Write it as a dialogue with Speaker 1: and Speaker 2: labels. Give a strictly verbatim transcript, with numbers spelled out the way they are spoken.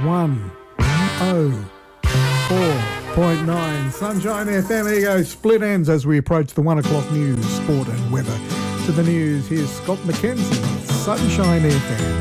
Speaker 1: one oh four point nine Sunshine F M. There you go, split ends as we approach the one o'clock news, sport and weather. To the news, here's Scott McKenzie, Sunshine F M.